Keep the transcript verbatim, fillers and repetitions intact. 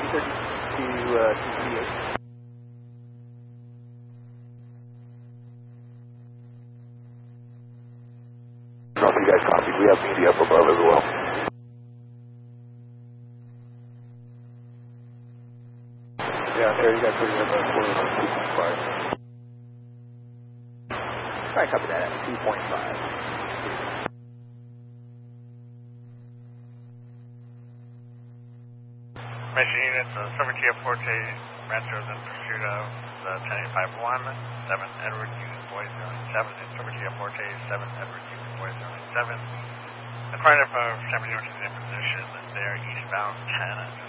thirty-two, uh, two thirty-eight. No, you guys copy. We have media up above as well. Yeah, there you guys put it up at four point five. Alright, copy that at two point five. Mission units, uh, Silvertia Forte, Ranchos in pursuit of the ten eight five one, seven Edward Unit Boy zero seven, and Silvertia Forte, seven Edward Unit Boy zero seven. The coordinate of San Bernardino is in position, they're eastbound ten.